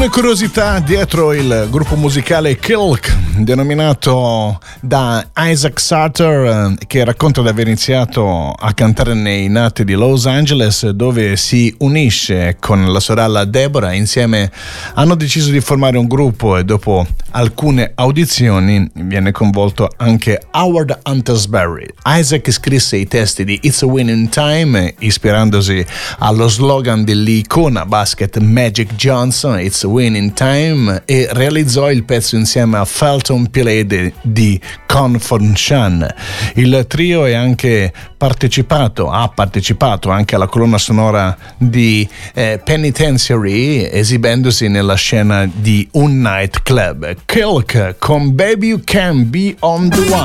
Curiosità dietro il gruppo musicale Kilk, denominato da Isaac Sartor, che racconta di aver iniziato a cantare nei nati di Los Angeles, dove si unisce con la sorella Deborah. Insieme hanno deciso di formare un gruppo e dopo alcune audizioni viene coinvolto anche Howard Huntersberry. Isaac scrisse i testi di It's a Winning Time ispirandosi allo slogan dell'icona basket Magic Johnson, It's a Winning Time, e realizzò il pezzo insieme a Felton Pilede di Con Fon-chan. Il trio ha partecipato anche alla colonna sonora di Penitentiary, esibendosi nella scena di un night club. Kilk con Baby You Can Be On The One.